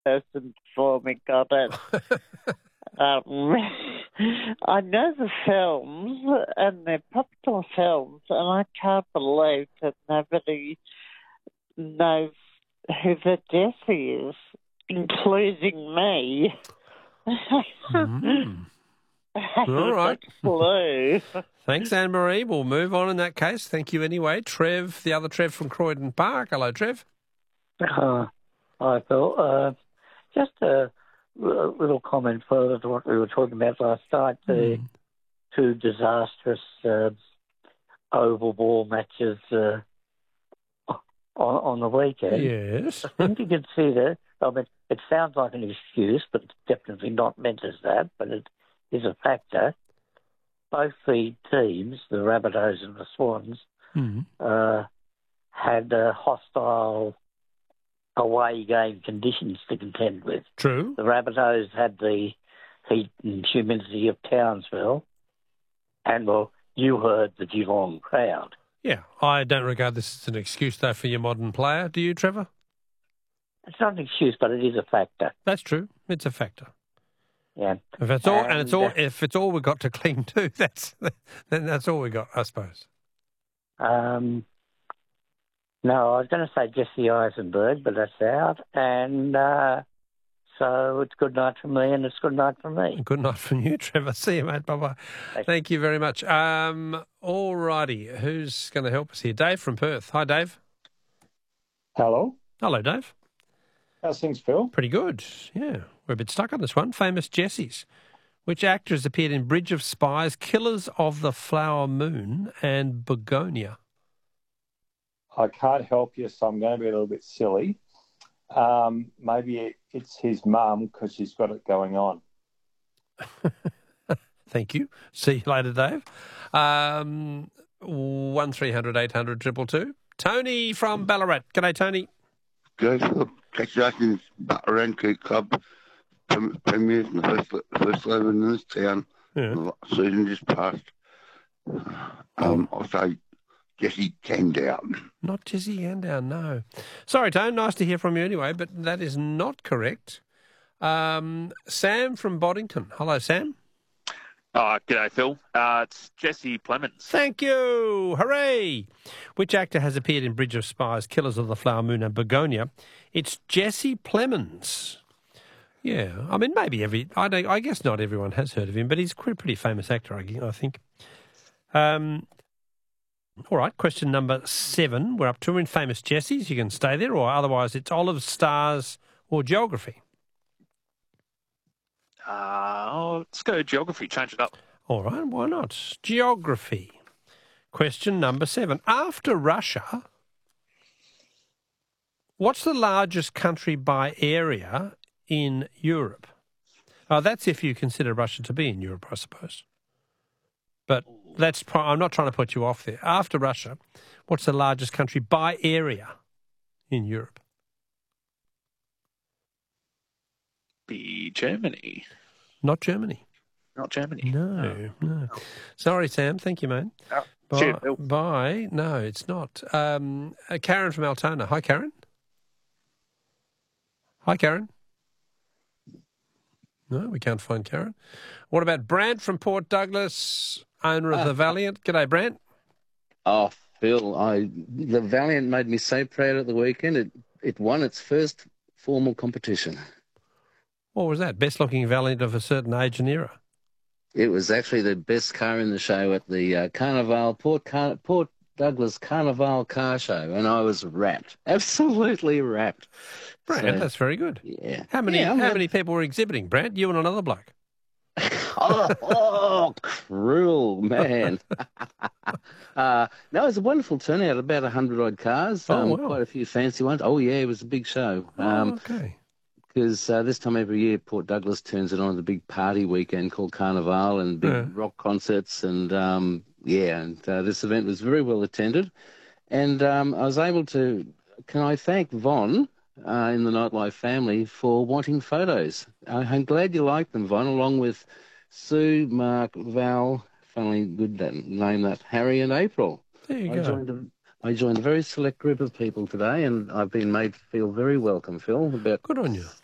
person before me got it. Um, I know the films, and they're popular films, and I can't believe that nobody knows who the Jessie is, including me. All right. Clue. Thanks, Anne-Marie. We'll move on in that case. Thank you anyway. Trev, the other Trev from Croydon Park. Hello, Trev. Hi, Phil. Just a little comment further to what we were talking about last night, the two disastrous oval ball matches on the weekend. Yes. I think you can see that. I mean, it sounds like an excuse, but it's definitely not meant as that, but it is a factor. Both the teams, the Rabbitohs and the Swans, had hostile away game conditions to contend with. True. The Rabbitohs had the heat and humidity of Townsville, and, well, you heard the Geelong crowd. Yeah, I don't regard this as an excuse, though, for your modern player. Do you, Trevor? It's not an excuse, but it is a factor. That's true. It's a factor. Yeah. If it's all, if it's all we've got to cling to, then that's all we got, I suppose. No, I was going to say Jesse Eisenberg, but that's out. And so it's good night from me, and it's good night from me. Good night from you, Trevor. See you, mate. Bye-bye. Thank you very much. All righty. Who's going to help us here? Dave from Perth. Hi, Dave. Hello. Hello, Dave. How's things, Phil? Pretty good. Yeah. We're a bit stuck on this one. Famous Jessies. Which actors appeared in Bridge of Spies, Killers of the Flower Moon, and Begonia? I can't help you, so I'm going to be a little bit silly. Maybe it's his mum because she's got it going on. Thank you. See you later, Dave. 1300 800 222. Tony from Ballarat. G'day, Tony. Good. Congratulations, Ballarat Club premiers in the first 11 in this town. Yeah. The season just passed. I'll say Jesse Candown. Not Jesse Candown, no. Sorry, Tone, nice to hear from you anyway, but that is not correct. Sam from Boddington. Hello, Sam. G'day, Phil. It's Jesse Plemons. Thank you. Hooray. Which actor has appeared in Bridge of Spies, Killers of the Flower Moon and Begonia? It's Jesse Plemons. Yeah, I mean, maybe I guess not everyone has heard of him, but he's a pretty famous actor, I think. All right, question number 7. We're up to in Famous Jessies. You can stay there, or otherwise it's olives, stars, or geography. Let's go geography. Change it up. All right, why not? Geography. Question number 7. After Russia, what's the largest country by area in Europe? That's if you consider Russia to be in Europe, I suppose. But I'm not trying to put you off there. After Russia, what's the largest country by area in Europe? Be Germany. Not Germany. Not Germany. No. Sorry, Sam. Thank you, mate. Cheers, Phil. Bye. No, it's not. Karen from Altona. Hi, Karen. Hi, Karen. No, we can't find Karen. What about Brant from Port Douglas, owner of the Valiant? G'day, Brant. Oh, Phil, the Valiant made me so proud at the weekend. It won its first formal competition. What was that? Best looking Valiant of a certain age and era? It was actually the best car in the show at the Port Douglas Carnival Car Show, and I was rapt, absolutely rapt. Brant, that's very good. Yeah. How many people were exhibiting, Brant? You and another bloke? oh, cruel, man. No, it was a wonderful turnout, about 100-odd cars, wow. Quite a few fancy ones. Oh, yeah, it was a big show. Okay. Because this time every year, Port Douglas turns it on the big party weekend called Carnival and big rock concerts. And, this event was very well attended. And I was able to... Can I thank Von in the Nightlife family for wanting photos? I'm glad you liked them, Von, along with Sue, Mark, Val, funnily good name that, Harry and April. There you go. I joined a very select group of people today, and I've been made to feel very welcome, Phil. Good on you.